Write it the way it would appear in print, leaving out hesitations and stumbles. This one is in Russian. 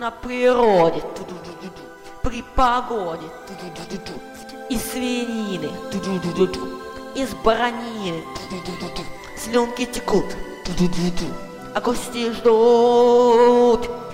на природе, при погоде, из свинины, из баранины, слюнки текут, а гости ждут.